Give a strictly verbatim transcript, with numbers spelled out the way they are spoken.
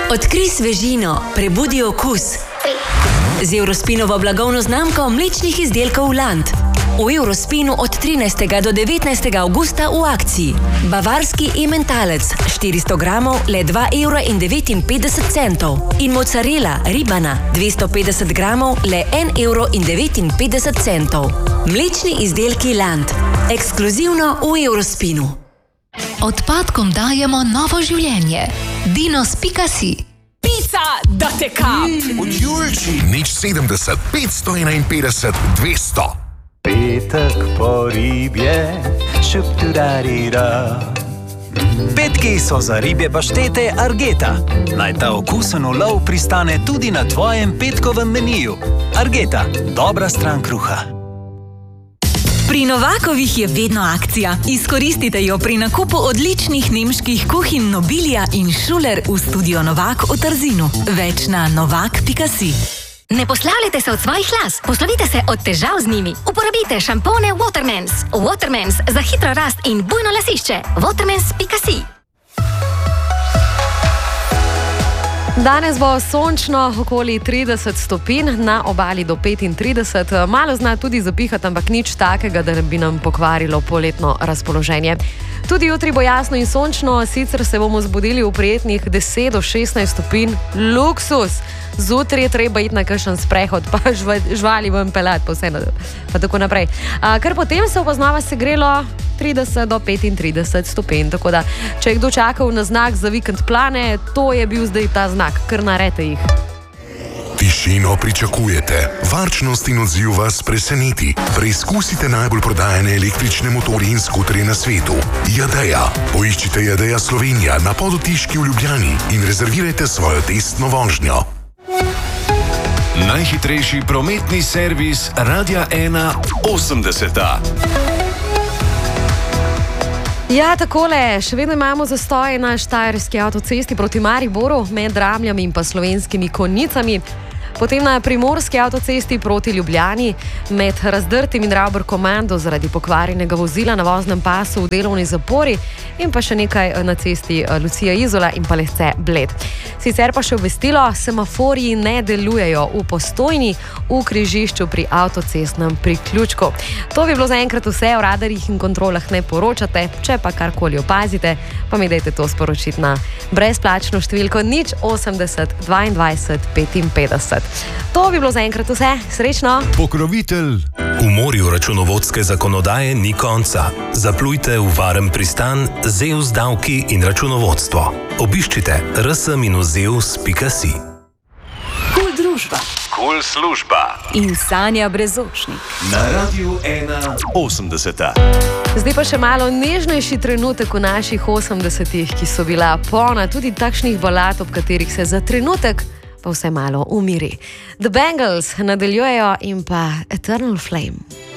Odkrij svežino, prebudi okus. Z Eurospinovo blagovno znamko mlečnih izdelkov Land. V Eurospinu od trinajstega do devetnajstega avgusta v akciji. Bavarski ementalec štiristo gramov le dva evra in devetinpetdeset centov. In mozzarella ribana dvesto petdeset gramov le en evro in devetinpetdeset centov. Mlečni izdelki Land. Ekskluzivno v Eurospinu. Odpadkom dajemo novo življenje. Dinos pika si. Pica, da te kap! Mm. Od Julči. Nič sedemdeset, petsto enainpetdeset, dvesto. Petek po ribje, šupturarira. Petki so za ribje paštete Argeta. Naj ta okusen ulov pristane tudi na tvojem petkovem meniju. Argeta, dobra stran kruha. Pri Novakovih je vedno akcija. Izkoristite jo pri nakupu odličnih nemških kuhinj Nobilia in Schuler v studio Novak v Trzinu. Več na novak pika si. Ne poslavljajte se od svojih las, poslovite se od težav z njimi. Uporabite šampone Watermans. Watermans za hitro rast in bujno lasišče. watermans pika si. Danes bo sončno, okoli trideset stopinj, na obali do petintrideset. Malo zna tudi zapihati, ampak nič takega, da bi nam pokvarilo poletno razpoloženje. Tudi jutri bo jasno in sončno, sicer se bomo zbudili v prijetnih deset do šestnajst stopinj. Luksus! Zjutraj je treba iti na kakšen sprehod, pa živali ven peljati, pa vse pa tako naprej. A, ker potem se bo znova segrelo trideset do petintrideset stopinj, tako da, če je kdo čakal na znak za vikend plane, to je bil zdaj ta znak, kar naredite jih. Tišino pričakujete, varčnost in odziv vas preseneti. Preizkusite najbolj prodajane električne motorje in skuterje na svetu. Jadeja. Poiščite Jadeja Slovenija na Podotiški v Ljubljani in rezervirajte svojo testno vožnjo. Najhitrejši prometni servis Radia ena osemdeseta. Ja, takole, še vedno imamo zastoje na štajerski avtocesti proti Mariboru med Ramljami in pa Slovenskimi Konjicami. Potem na primorski avtocesti proti Ljubljani med Razdrtim in Ravbr komando zaradi pokvarjenega vozila na voznem pasu v delovni zapori in pa še nekaj na cesti Lucija Izola in pa Lesce Bled. Sicer pa še obvestilo, semaforji ne delujejo v Postojni v križišču pri avtocestnem priključku. To bi bilo zaenkrat vse, o radarjih in kontrolah ne poročate, če pa karkoli opazite, pa mi dajte to sporočiti na brezplačno številko nič osemdeset dvaindvajset petinpetdeset. To bi bilo zaenkrat vse. Srečno! Pokrovitelj. V morju računovodske zakonodaje ni konca. Zaplujte v varen pristan Zeus davki in računovodstvo. Obiščite r s minus zeus pika si. Kul družba. Kul služba. In Sanja Brezočnik. Na Radiu ena osemdeseta. Zdaj pa še malo nežnejši trenutek v naših osemdesetih, ki so bila polna tudi takšnih balad, ob katerih se za trenutek pa vse malo umiri. The Bangles nadaljujejo in pa Eternal Flame.